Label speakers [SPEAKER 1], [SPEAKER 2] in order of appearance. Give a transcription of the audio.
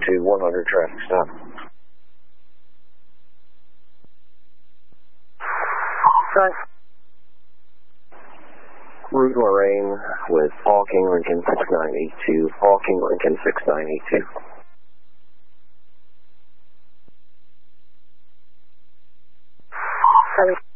[SPEAKER 1] to 100 traffic stop.
[SPEAKER 2] Sorry.
[SPEAKER 1] Route Lorraine with Paul King Lincoln 6982. Paul King Lincoln 6982.
[SPEAKER 2] Sorry.